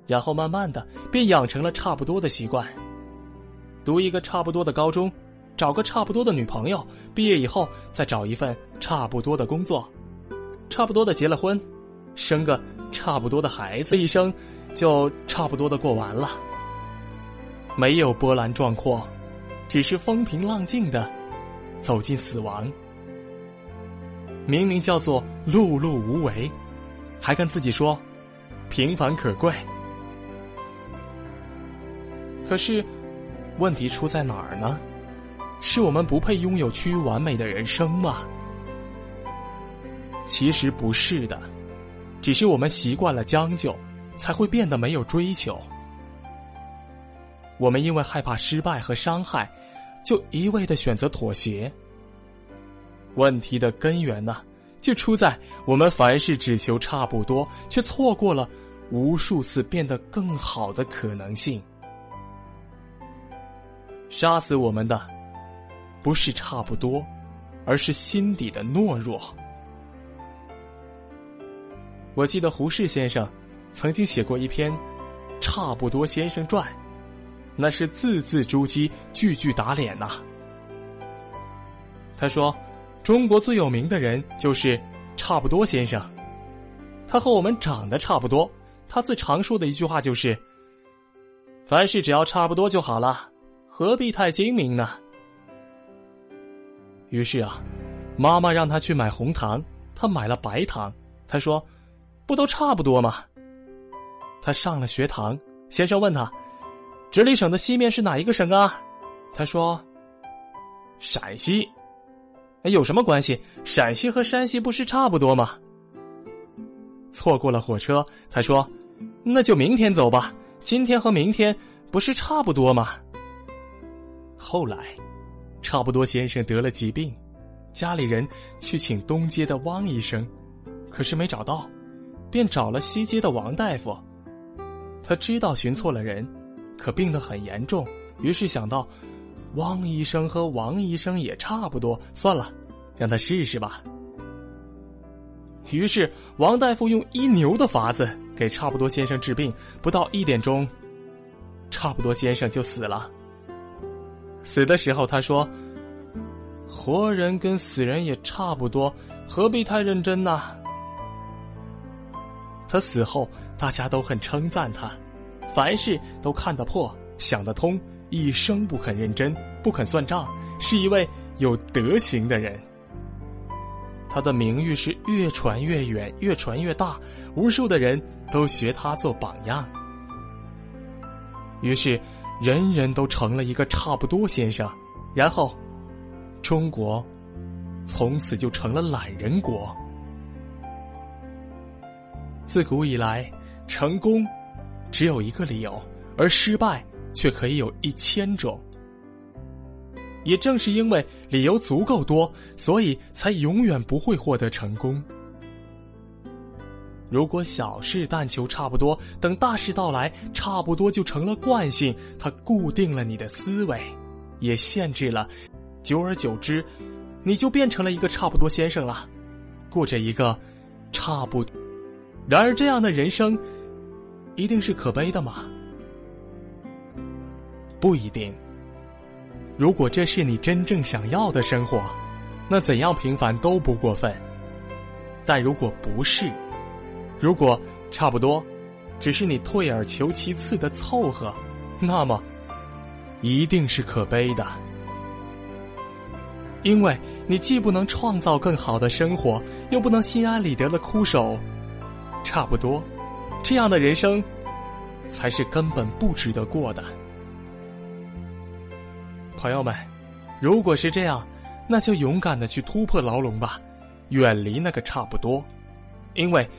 然后慢慢的便养成了差不多的习惯。读一个差不多的高中，找个差不多的女朋友，毕业以后再找一份差不多的工作，差不多的结了婚，生个差不多的孩子，一生就差不多的过完了。没有波澜壮阔，只是风平浪静的走进死亡。明明叫做碌碌无为，还跟自己说平凡可贵。可是问题出在哪儿呢？是我们不配拥有趋于完美的人生吗？其实不是的，只是我们习惯了将就，才会变得没有追求。我们因为害怕失败和伤害，就一味地选择妥协。问题的根源呢，就出在我们凡事只求差不多，却错过了无数次变得更好的可能性。杀死我们的不是差不多，而是心底的懦弱。我记得胡适先生曾经写过一篇《差不多先生传》，那是字字珠玑，句句打脸呐。他说，中国最有名的人就是差不多先生，他和我们长得差不多，他最常说的一句话就是，凡事只要差不多就好了，何必太精明呢？于是啊，妈妈让他去买红糖，他买了白糖，他说，不都差不多吗？他上了学堂，先生问他，直隶省的西面是哪一个省啊？他说，陕西。有什么关系？陕西和山西不是差不多吗？错过了火车，他说，那就明天走吧，今天和明天不是差不多吗？后来差不多先生得了疾病，家里人去请东街的汪医生，可是没找到，便找了西街的王大夫。他知道寻错了人，可病得很严重，于是想到汪医生和王医生也差不多，算了，让他试试吧。于是王大夫用医牛的法子给差不多先生治病，不到1点钟，差不多先生就死了。死的时候他说，活人跟死人也差不多，何必太认真呢？他死后大家都很称赞他，凡事都看得破，想得通，一生不肯认真，不肯算账，是一位有德行的人。他的名誉是越传越远，越传越大，无数的人都学他做榜样。于是人人都成了一个差不多先生，然后中国从此就成了懒人国。自古以来，成功只有一个理由，而失败却可以有1000种。也正是因为理由足够多，所以才永远不会获得成功。如果小事但求差不多，等大事到来，差不多就成了惯性，它固定了你的思维，也限制了，久而久之，你就变成了一个差不多先生了，过着一个差不多。然而这样的人生一定是可悲的吗？不一定。如果这是你真正想要的生活，那怎样平凡都不过分。但如果不是，如果差不多只是你退而求其次的凑合，那么一定是可悲的。因为你既不能创造更好的生活，又不能心安理得的枯守差不多，这样的人生才是根本不值得过的。朋友们，如果是这样，那就勇敢地去突破牢笼吧，远离那个差不多。因为